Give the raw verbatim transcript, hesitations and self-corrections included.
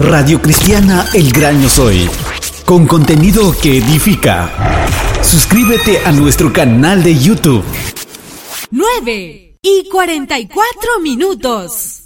Radio Cristiana El Gran Yo Soy, con contenido que edifica. Suscríbete a nuestro canal de YouTube. nueve y cuarenta y cuatro minutos.